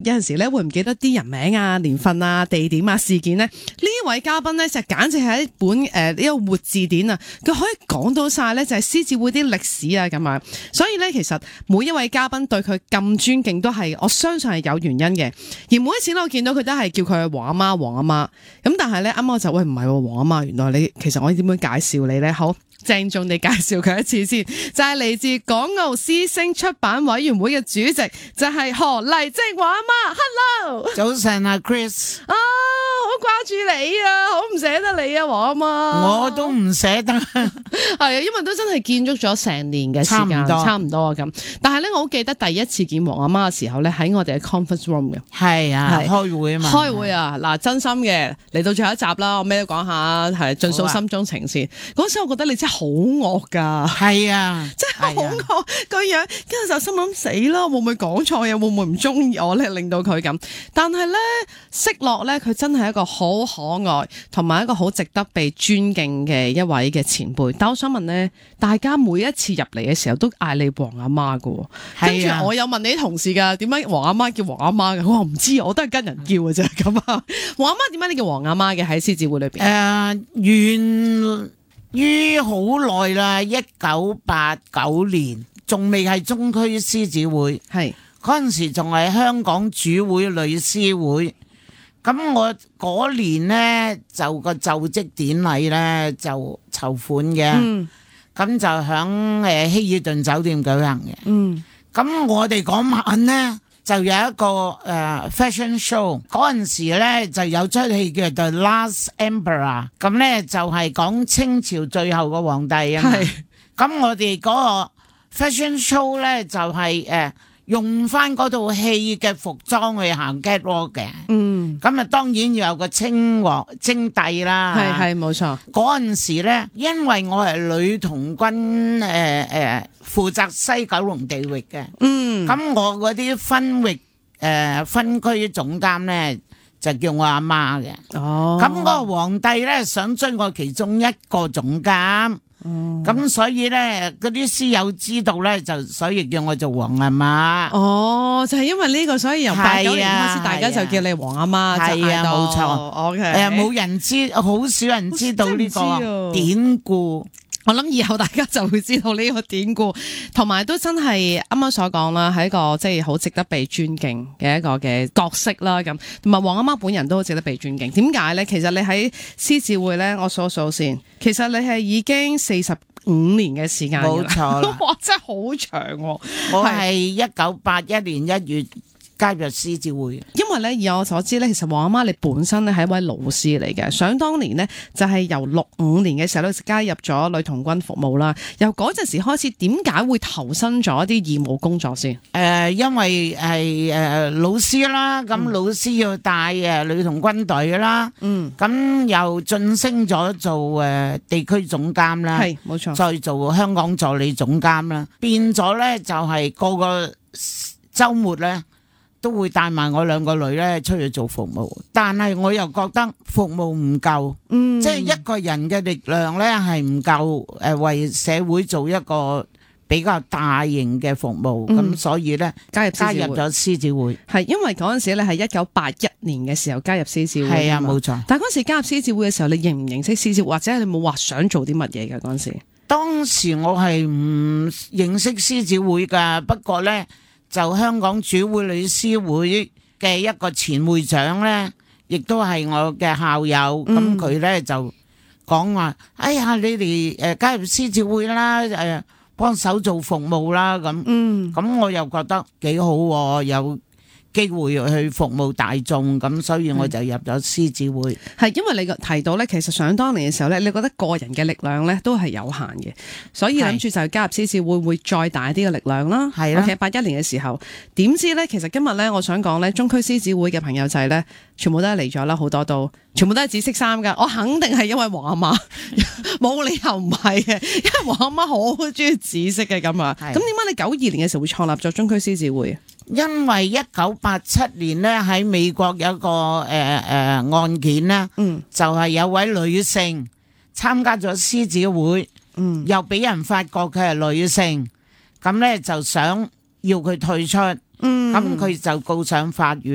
有陣時咧會唔記得啲人名啊、年份啊、地點啊、事件呢。呢位嘉賓咧就簡直係一本呢個活字典啊！佢可以講到晒咧就係獅子會啲歷史啊咁樣。所以咧其實每一位嘉賓對佢咁尊敬都係我相信係有原因嘅。而每一次咧我見到佢都係叫佢黃阿媽、黃阿媽。咁但係咧啱啱我就喂唔係黃阿媽，原來你其實我點樣介紹你咧？好。鄭重地介紹佢一次先，就係嚟自港澳獅聲出版委員會嘅主席，就係何麗晶黃阿媽。Hello， 早晨啊 ，Chris。 好掛住你啊，好唔捨得你啊，黃阿媽。 我都唔捨得， 係啊，因為都真係建築咗成年嘅時間，差唔多啊咁。但係咧，我好記得第一次見黃阿媽嘅時候咧，喺我哋嘅 conference room 嘅。 係啊，開會啊嘛。 開會啊，嗱，真心嘅嚟到最後一集啦，我咩都講下，係盡數心中情先。嗰時我覺得你真係好惡噶， 係啊， 真係好惡個樣，跟住就心諗死啦，會唔會講錯嘢，會唔會唔中意我咧，令到佢咁？但係咧，識落咧，佢真係一個好可愛，同埋一個好值得被尊敬嘅一位嘅前輩。但我想問咧，大家每一次入嚟嘅時候都嗌你黃阿媽噶，跟住我有問你啲同事噶，點解黃阿媽叫黃阿媽嘅？我話唔知，我都係跟人叫嘅啫咁啊。黃阿媽點解你叫黃阿媽嘅喺獅子會裏邊？ 源於好耐啦，1989年仲未係中區獅子會，係嗰陣時仲係香港主會女獅會。咁我嗰年呢，就個就職典禮呢，就籌款嘅，咁就響希爾頓酒店舉行嘅。咁我哋嗰晚呢，就有一個fashion show，嗰陣時咧就有出戲叫做 The Last Emperor， 咁咧就係講清朝最後個皇帝啊嘛。咁我哋嗰個 fashion show 咧就係用翻嗰套戲嘅服裝去行 catwalk 嘅。咁啊當然要有個稱帝啦。係冇錯。嗰陣時咧，因為我係女童軍負責西九龍地域嘅。咁我嗰啲分區總監咧就叫我阿媽嘅。咁嗰個皇帝咧想追我其中一個總監。咁所以咧嗰啲師友知道咧，就所以叫我做黃阿媽。就係因為呢個，所以由89年開始，大家就叫你黃阿媽。係啊，冇錯。OK，冇人知，好少人知道呢個典故。我諗以後大家就會知道呢個典故，同埋都真係啱啱所講啦，係一個即係好值得被尊敬嘅一個嘅角色啦。咁同埋黃阿媽本人都好值得被尊敬。點解咧？其實你喺獅子會咧，我數數先，其實你係已經45年嘅時間。冇錯啦，哇，真係好長。我係1981年1月加入獅子會。因為咧，以我所知咧，其實黃阿媽你本身咧係一位老師嚟嘅。想當年呢，就係由65年嘅時候咧加入咗女童軍服務啦。由嗰陣時開始，點解會投身咗一啲義務工作先？因為係老師啦，咁老師要帶女童軍隊啦，咁又晉升咗做地區總監啦，係冇錯，再做香港助理總監啦，變咗咧就係個個週末咧都會帶埋我兩個女咧出去做服務，但係我又覺得服務唔夠，即係一個人嘅力量咧係唔夠為社會做一個比較大型嘅服務，咁所以咧加入咗獅子會。係因為嗰陣時咧係1981年嘅時候加入獅子會。係啊，冇錯。但係嗰陣時加入獅子會嘅時候，你認唔認識獅子會，或者你冇話想做啲乜嘢嘅嗰陣時？當時我係唔認識獅子會噶，不過咧就香港主會女獅會嘅一個前會長咧，亦都係我嘅校友，咁佢咧就講話：哎呀，你哋加入獅子會啦，幫手做服務啦，咁我又覺得幾好喎，有機會去服務大眾，咁所以我就入咗獅子會。係因為你提到咧，其實想當年嘅時候咧，你覺得個人嘅力量咧都係有限嘅，所以諗住就加入獅子會再大啲嘅力量啦。係啦，其實81年嘅時候，點知咧，其實今日咧，我想講咧，中區獅子會嘅朋友仔咧，全部都係嚟咗啦，好多都全部都係紫色衫噶。我肯定係因為黃阿媽，冇理由唔係嘅，因為黃阿媽好中意紫色嘅咁啊。咁點解你92年嘅時候會創立咗中區獅子會？因為1987年咧喺美國有一個案件咧，就係有位女性參加咗獅子會，又俾人發覺佢係女性，咁咧就想要佢退出，咁佢就告上法院。